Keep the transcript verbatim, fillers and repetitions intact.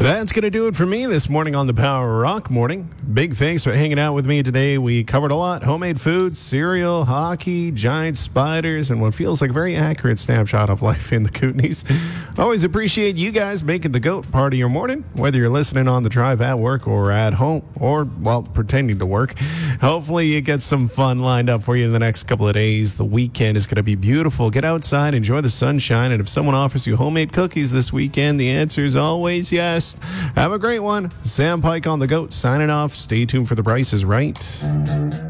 That's going to do it for me this morning on the Power Rock Morning. Big thanks for hanging out with me today. We covered a lot: homemade foods, cereal, hockey, giant spiders, and what feels like a very accurate snapshot of life in the Kootenays. Always appreciate you guys making the GOAT part of your morning, whether you're listening on the drive at work or at home or, well, pretending to work. Hopefully you get some fun lined up for you in the next couple of days. The weekend is going to be beautiful. Get outside, enjoy the sunshine, and if someone offers you homemade cookies this weekend, the answer is always yes. Have a great one. Sam Pike on the GOAT signing off. Stay tuned for The Price is Right.